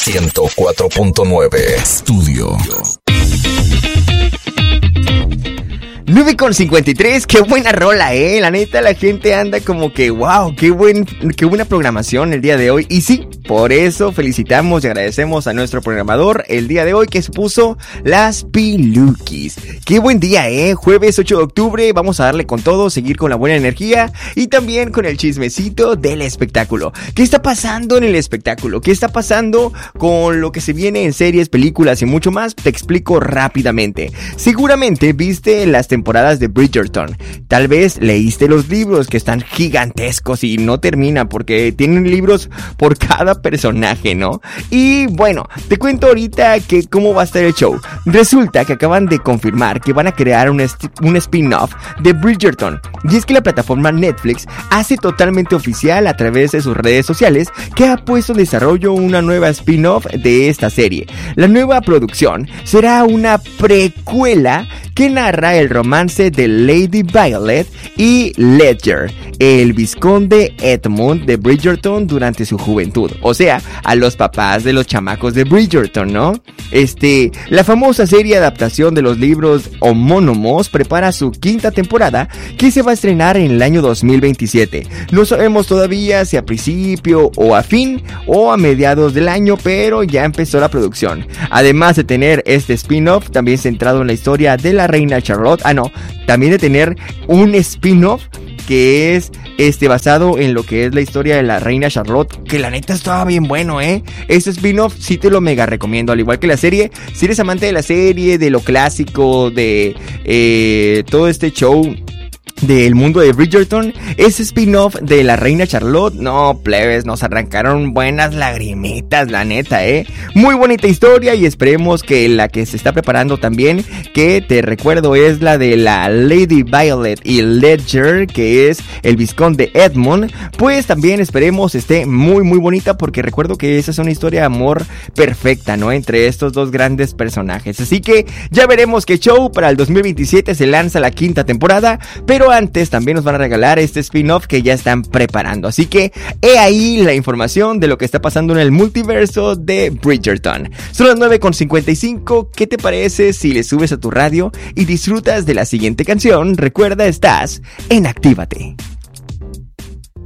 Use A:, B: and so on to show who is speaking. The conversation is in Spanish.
A: 104.9 Estudio.
B: 9:53, qué buena rola, la neta la gente anda como que wow, qué buena programación el día de hoy. Y sí, por eso felicitamos y agradecemos a nuestro programador el día de hoy que se puso las pilukis. Qué buen día, jueves 8 de octubre, vamos a darle con todo, seguir con la buena energía y también con el chismecito del espectáculo. ¿Qué está pasando en el espectáculo? ¿Qué está pasando con lo que se viene en series, películas y mucho más? Te explico rápidamente. Seguramente viste las temporadas de Bridgerton. Tal vez leíste los libros que están gigantescos y no termina porque tienen libros por cada personaje, ¿no? Y bueno, te cuento ahorita que cómo va a estar el show. Resulta que acaban de confirmar que van a crear un spin-off de Bridgerton. Y es que la plataforma Netflix hace totalmente oficial a través de sus redes sociales que ha puesto en desarrollo una nueva spin-off de esta serie. La nueva producción será una precuela que narra el romance de Lady Violet y Ledger, el vizconde Edmund de Bridgerton durante su juventud. O sea, a los papás de los chamacos de Bridgerton, ¿no? La famosa serie adaptación de los libros homónimos prepara su quinta temporada que se va a estrenar en el año 2027. No sabemos todavía si a principio o a fin o a mediados del año, pero ya empezó la producción. Además de tener este spin-off también centrado en la historia de la reina Charlotte, también de tener un spin-off que es basado en lo que es la historia de la reina Charlotte, que la neta estaba bien bueno, Este spin-off sí te lo mega recomiendo, al igual que la serie. Si eres amante de la serie, de lo clásico, de todo este show del mundo de Bridgerton, ese spin-off de la reina Charlotte, no plebes, nos arrancaron buenas lagrimitas, la neta, muy bonita historia y esperemos que la que se está preparando también, que te recuerdo es la de la Lady Violet y Ledger, que es el vizconde Edmund, pues también esperemos esté muy muy bonita porque recuerdo que esa es una historia de amor perfecta, ¿no? Entre estos dos grandes personajes, así que ya veremos qué show. Para el 2027 se lanza la quinta temporada, pero antes también nos van a regalar este spin-off que ya están preparando. Así que he ahí la información de lo que está pasando en el multiverso de Bridgerton. Son las 9:55. ¿Qué te parece si le subes a tu radio y disfrutas de la siguiente canción? Recuerda, estás en Actívate.